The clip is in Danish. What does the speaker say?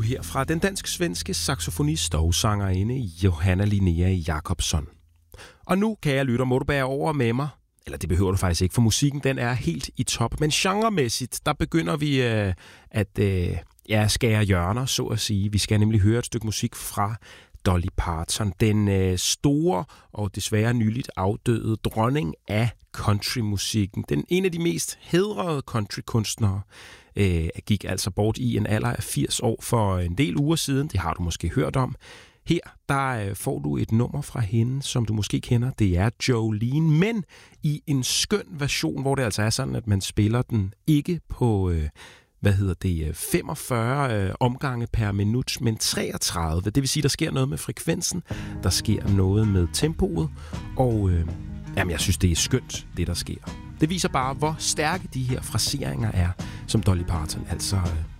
her fra den dansk-svenske saxofonist og sangerinde Johanna Linnea Jacobsson. Og nu, kære lytter, må du bære over med mig. Eller det behøver du faktisk ikke, for musikken den er helt i top. Men genremæssigt, der begynder vi at skære hjørner, så at sige. Vi skal nemlig høre et stykke musik fra Dolly Parton, den store og desværre nyligt afdøde dronning af countrymusikken. En af de mest hædrede countrykunstnere gik altså bort i en alder af 80 år for en del uger siden. Det har du måske hørt om. Her der får du et nummer fra hende, som du måske kender. Det er Jolene, men i en skøn version, hvor det altså er sådan, at man spiller den ikke på 45 omgange per minut, men 33. Det vil sige, der sker noget med frekvensen, der sker noget med tempoet, og jeg synes, det er skønt, det der sker. Det viser bare, hvor stærke de her fraseringer er, som Dolly Parton altså